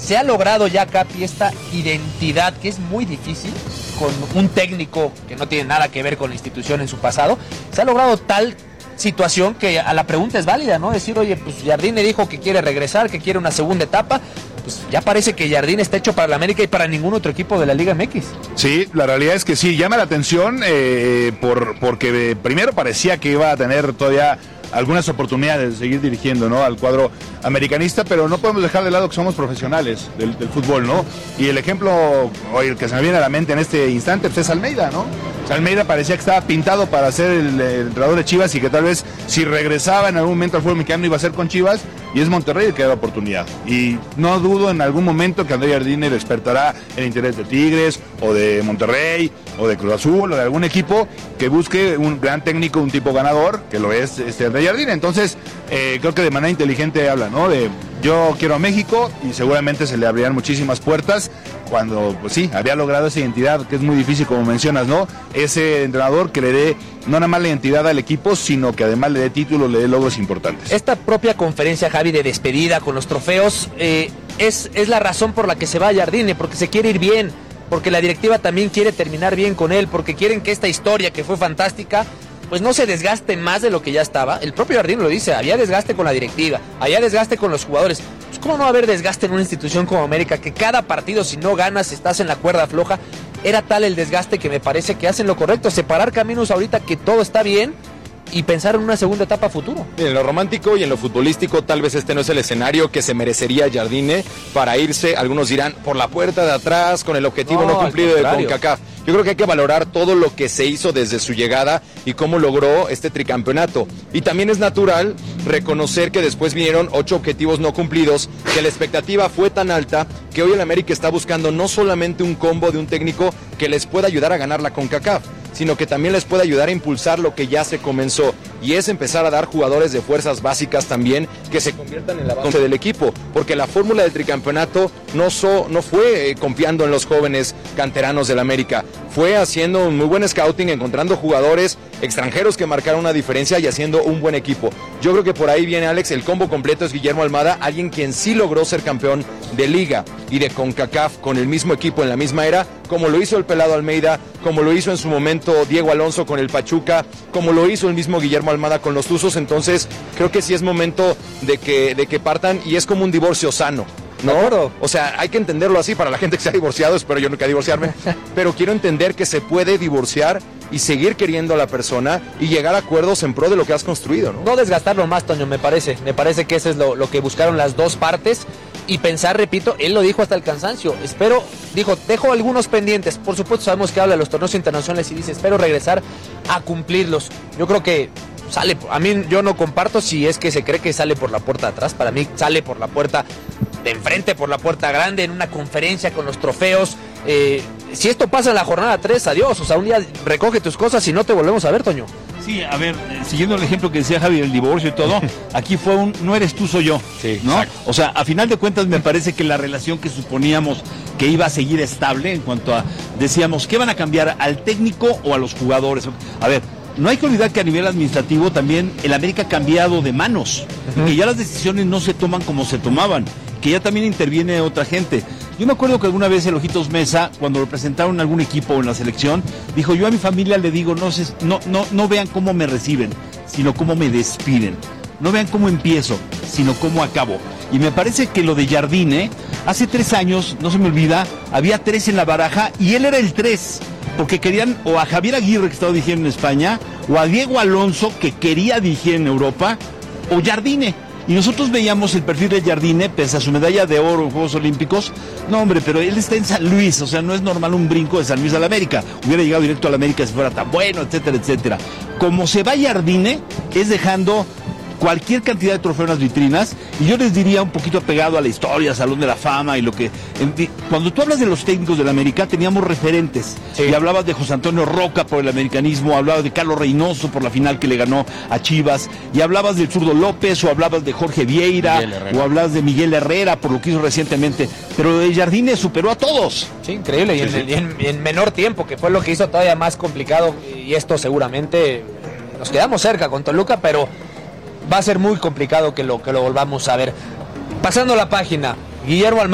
se ha logrado ya, Capi, esta identidad que es muy difícil con un técnico que no tiene nada que ver con la institución en su pasado. Se ha logrado tal situación que a la pregunta es válida, ¿no? Decir, oye, pues Jardine dijo que quiere regresar, que quiere una segunda etapa. Pues ya parece que Jardine está hecho para la América y para ningún otro equipo de la Liga MX. Sí, la realidad es que sí, llama la atención porque primero parecía que iba a tener todavía algunas oportunidades de seguir dirigiendo, ¿no?, al cuadro americanista, pero no podemos dejar de lado que somos profesionales del fútbol, ¿no? Y el ejemplo, el que se me viene a la mente en este instante, pues es Almeida, ¿no? O sea, Almeida parecía que estaba pintado para ser el entrenador de Chivas y que tal vez si regresaba en algún momento al fútbol mexicano iba a ser con Chivas, y es Monterrey el que da la oportunidad. Y no dudo en algún momento que André Jardine despertará el interés de Tigres, o de Monterrey, o de Cruz Azul, o de algún equipo que busque un gran técnico, un tipo ganador, que lo es André Jardine. Entonces, creo que de manera inteligente habla, ¿no? De yo quiero a México, y seguramente se le abrirán muchísimas puertas cuando, pues sí, había logrado esa identidad, que es muy difícil, como mencionas, ¿no? Ese entrenador que le dé no nada más la identidad al equipo, sino que además le dé títulos, le dé logros importantes. Esta propia conferencia, Javi, de despedida con los trofeos, es la razón por la que se va a Jardine, porque se quiere ir bien, porque la directiva también quiere terminar bien con él, porque quieren que esta historia, que fue fantástica, pues no se desgaste más de lo que ya estaba. El propio Jardine lo dice, había desgaste con la directiva, había desgaste con los jugadores. Pues ¿cómo no va a haber desgaste en una institución como América, que cada partido, si no ganas, estás en la cuerda floja? Era tal el desgaste que me parece que hacen lo correcto, separar caminos ahorita que todo está bien y pensar en una segunda etapa futuro. En lo romántico y en lo futbolístico, tal vez este no es el escenario que se merecería Jardine para irse, algunos dirán, por la puerta de atrás, con el objetivo no cumplido de CONCACAF. Yo creo que hay que valorar todo lo que se hizo desde su llegada y cómo logró este tricampeonato. Y también es natural reconocer que después vinieron 8 objetivos no cumplidos, que la expectativa fue tan alta que hoy el América está buscando no solamente un combo de un técnico que les pueda ayudar a ganar la CONCACAF, sino que también les puede ayudar a impulsar lo que ya se comenzó, y es empezar a dar jugadores de fuerzas básicas también que se conviertan en la base del equipo, porque la fórmula del tricampeonato no fue confiando en los jóvenes canteranos del América, fue haciendo un muy buen scouting, encontrando jugadores extranjeros que marcaron una diferencia y haciendo un buen equipo. Yo creo que por ahí viene, Alex, el combo completo es Guillermo Almada, alguien quien sí logró ser campeón de Liga y de CONCACAF con el mismo equipo en la misma era, como lo hizo el Pelado Almeida, como lo hizo en su momento Diego Alonso con el Pachuca, como lo hizo el mismo Guillermo Almada con los Tuzos. Entonces creo que sí es momento de que partan, y es como un divorcio sano, ¿no? O sea, hay que entenderlo así para la gente que se ha divorciado, espero yo nunca divorciarme, pero quiero entender que se puede divorciar y seguir queriendo a la persona y llegar a acuerdos en pro de lo que has construido, ¿no? No desgastarlo más, Toño, me parece que eso es lo que buscaron las dos partes, y pensar, repito, él lo dijo hasta el cansancio, dejo algunos pendientes, por supuesto sabemos que habla de los torneos internacionales y dice, espero regresar a cumplirlos. Yo creo que sale, a mí yo no comparto si es que se cree que sale por la puerta de atrás, para mí sale por la puerta de enfrente, por la puerta grande, en una conferencia con los trofeos. Si esto pasa en la jornada 3, adiós, o sea, un día recoge tus cosas y no te volvemos a ver, Toño. Sí, a ver, siguiendo el ejemplo que decía Javi del divorcio y todo, aquí fue no eres tú, soy yo, sí, ¿no? Exacto. O sea, a final de cuentas me parece que la relación que suponíamos que iba a seguir estable en cuanto a, decíamos, ¿qué van a cambiar, al técnico o a los jugadores? A ver, no hay que olvidar que a nivel administrativo también el América ha cambiado de manos, que ya las decisiones no se toman como se tomaban, que ya también interviene otra gente. Yo me acuerdo que alguna vez el Ojitos Mesa, cuando lo presentaron en algún equipo o en la selección, dijo, yo a mi familia le digo, no vean cómo me reciben, sino cómo me despiden. No vean cómo empiezo, sino cómo acabo. Y me parece que lo de Jardine, hace 3 años, no se me olvida, había 3 en la baraja y él era el 3, porque querían o a Javier Aguirre, que estaba dirigiendo en España, o a Diego Alonso, que quería dirigir en Europa, o Jardine. Y nosotros veíamos el perfil de Jardine, pese a su medalla de oro en Juegos Olímpicos. No, hombre, pero él está en San Luis, o sea, no es normal un brinco de San Luis a la América. Hubiera llegado directo a la América si fuera tan bueno, etcétera, etcétera. Como se va Jardine, es dejando cualquier cantidad de trofeos en las vitrinas, y yo les diría un poquito apegado a la historia, Salón de la Fama y lo que... Cuando tú hablas de los técnicos de la América, teníamos referentes, sí. Y hablabas de José Antonio Roca por el americanismo, hablabas de Carlos Reynoso por la final que le ganó a Chivas, y hablabas del Zurdo López, o hablabas de Jorge Vieira, o hablabas de Miguel Herrera por lo que hizo recientemente, pero de Jardine superó a todos. Sí, increíble, y en menor tiempo, que fue lo que hizo todavía más complicado, y esto seguramente nos quedamos cerca con Toluca, pero va a ser muy complicado que lo volvamos a ver. Pasando la página, Guillermo Almada.